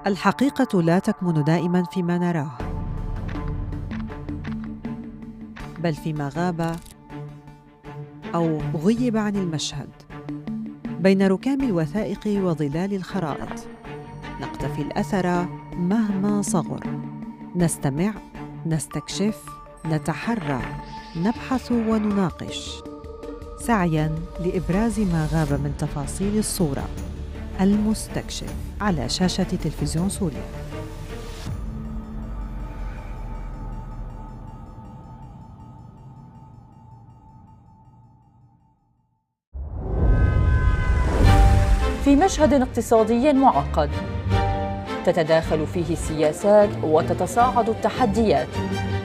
الحقيقة لا تكمن دائماً فيما نراه، بل فيما غاب أو غيب عن المشهد، بين ركام الوثائق وظلال الخرائط. نقتفي الأثر مهما صغر، نستمع، نستكشف، نتحرى، نبحث ونناقش، سعياً لإبراز ما غاب من تفاصيل الصورة. المستكشف على شاشة تلفزيون سوريا. في مشهد اقتصادي معقد تتداخل فيه السياسات وتتصاعد التحديات،